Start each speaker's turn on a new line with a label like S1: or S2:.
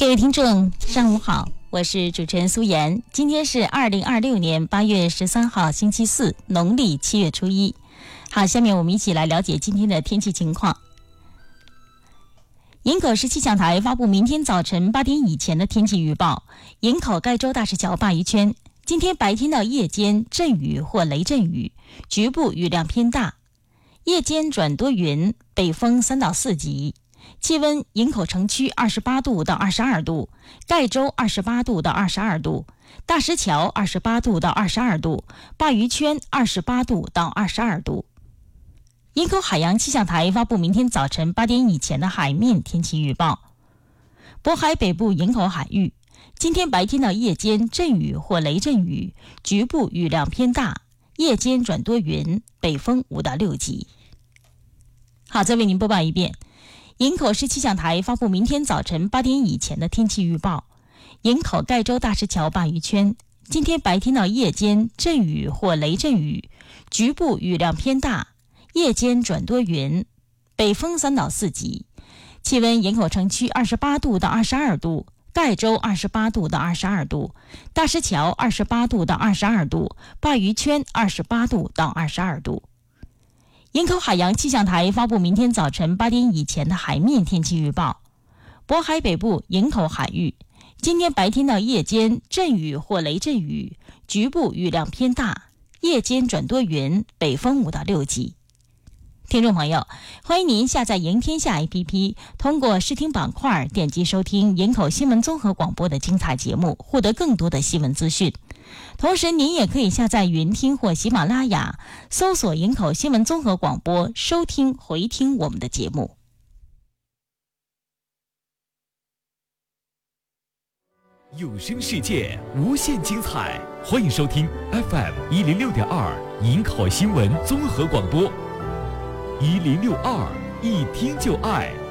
S1: 各位听众上午好，我是主持人苏妍。今天是2026年8月13号星期四，农历7月初1。好，下面我们一起来了解今天的天气情况。营口市气象台发布明天早晨8点以前的天气预报。营口盖州大石桥鲅鱼圈今天白天到夜间阵雨或雷阵雨，局部雨量偏大，夜间转多云，北风3到4级。气温：营口城区28度到22度，盖州28度到22度，大石桥28度到22度，鲅鱼圈28度到22度。营口海洋气象台发布明天早晨8点以前的海面天气预报。渤海北部营口海域今天白天到夜间阵雨或雷阵雨，局部雨量偏大，夜间转多云，北风5到6级。好，再为您播报一遍。营口市气象台发布明天早晨8点以前的天气预报。营口盖州大石桥鲅鱼圈今天白天到夜间阵雨或雷阵雨，局部雨量偏大，夜间转多云，北风3到4级。气温：营口城区28度到22度，盖州28度到22度，大石桥28度到22度，鲅鱼圈28度到22度。营口海洋气象台发布明天早晨8点以前的海面天气预报。渤海北部营口海域今天白天到夜间阵雨或雷阵雨，局部雨量偏大，夜间转多云，北风5到6级。听众朋友，欢迎您下载营天下 APP， 通过视听板块点击收听营口新闻综合广播的精彩节目，获得更多的新闻资讯。同时您也可以下载云听或喜马拉雅，搜索营口新闻综合广播，收听回听我们的节目。
S2: 有声世界无限精彩，欢迎收听 FM 106.2营口新闻综合广播，1062一听就爱。